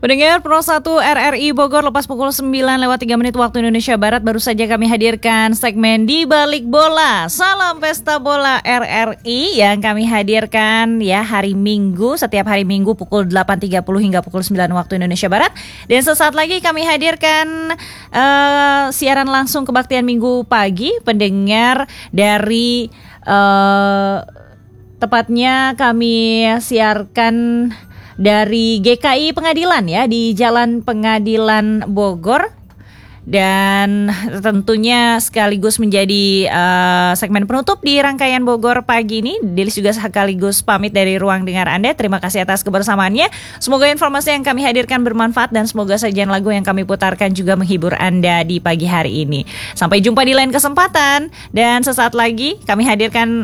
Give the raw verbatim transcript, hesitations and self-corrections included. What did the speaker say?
Pendengar Pro satu R R I Bogor, lepas pukul sembilan lewat tiga menit waktu Indonesia Barat, baru saja kami hadirkan segmen Di Balik Bola. Salam Pesta Bola R R I yang kami hadirkan ya hari Minggu, setiap hari Minggu pukul delapan tiga puluh hingga pukul sembilan waktu Indonesia Barat. Dan sesaat lagi kami hadirkan uh, siaran langsung kebaktian Minggu pagi, pendengar dari uh, tepatnya kami siarkan dari G K I Pengadilan ya, di Jalan Pengadilan Bogor. Dan tentunya sekaligus menjadi uh, segmen penutup di rangkaian Bogor pagi ini. Delis juga sekaligus pamit dari ruang dengar Anda. Terima kasih atas kebersamaannya. Semoga informasi yang kami hadirkan bermanfaat dan semoga sajian lagu yang kami putarkan juga menghibur Anda di pagi hari ini. Sampai jumpa di lain kesempatan. Dan sesaat lagi kami hadirkan